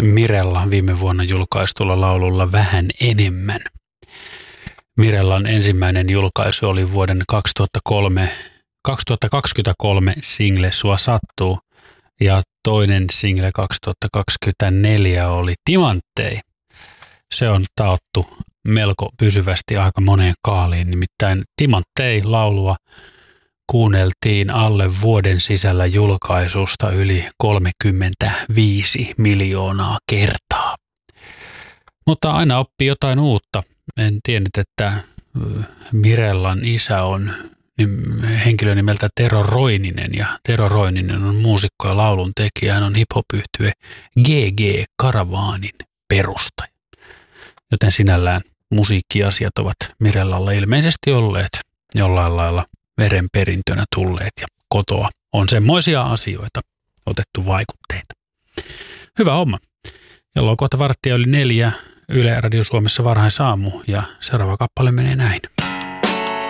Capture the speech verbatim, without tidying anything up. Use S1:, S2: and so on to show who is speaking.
S1: Mirella viime vuonna julkaistulla laululla Vähän enemmän. Mirellan ensimmäinen julkaisu oli vuoden kaksituhattakolme, kaksituhattakaksikymmentäkolme single Sua sattuu ja toinen single kaksituhattakaksikymmentäneljä oli Timanttei. Se on taottu melko pysyvästi aika moneen kaaliin, nimittäin Timanttei laulua kuunneltiin alle vuoden sisällä julkaisusta yli kolmekymmentäviisi miljoonaa kertaa. Mutta aina oppii jotain uutta. En tiennyt, että Mirellan isä on henkilö nimeltä Tero Roininen ja Tero Roininen on muusikko ja laulun tekijä. Hän on hip-hop-yhtye G G Karavaanin perustaja. Joten sinällään musiikkiasiat ovat Mirellalla ilmeisesti olleet jollain lailla verenperintönä tulleet ja kotoa on semmoisia asioita otettu vaikutteita. Hyvä homma. Kello on kohta varttia yli neljä. Yle Radio Suomessa varhaisaamu ja seuraava kappale menee näin.